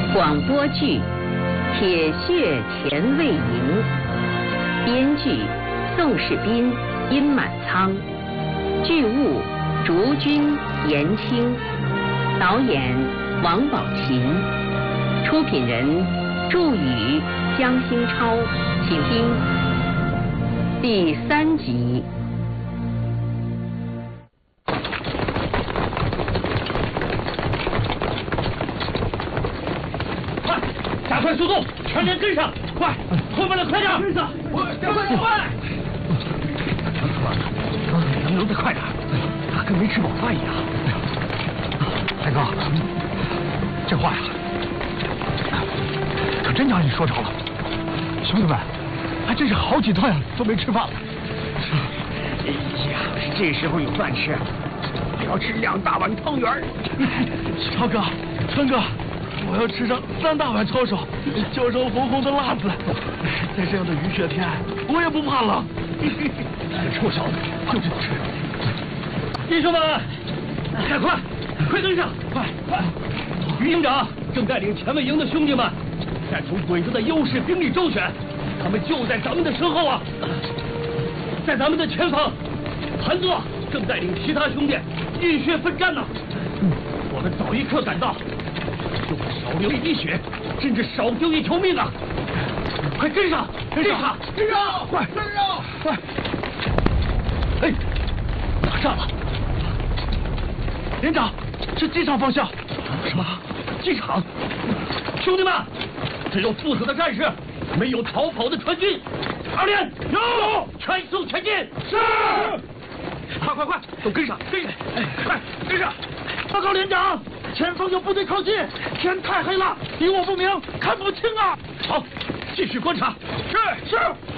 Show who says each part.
Speaker 1: 广播剧《铁血前卫营》，编剧宋世斌、殷满仓，剧务竹君、严青，导演王宝琴，出品人祝宇、江兴超，请听第3集。
Speaker 2: 快，加快速度，全连跟上！快，后面的快点，跟上！加快，快！能不能再快点？他跟没吃饱饭一样。大哥，这话呀，可真让你说着了。兄弟们，还真是好几顿都没吃饭了。要是这时候有饭吃，我要吃2大碗汤圆。超哥，川哥，我要吃上3大碗抄手，浇上红红的辣子。在这样的雨雪天，我也不怕冷。这臭小子就是吃。弟兄们，快跟上！快！于营长正带领前卫营的兄弟们，在从鬼子的优势兵力周旋，他们就在咱们的身后啊！在咱们的前方，韩哥正带领其他兄弟浴血奋战呢。我们早一刻赶到，就会少流一滴血，甚至少丢一条命啊！快跟上！快！哎，打仗了！连长，是机场方向。什么？机场？兄弟们，只有赴死的战士，没有逃跑的川军。2连有，全速前进。是。快，都跟上！快跟上！报告连长，前方有部队靠近，天太黑了，敌我不明，看不清啊。好，继续观察。是。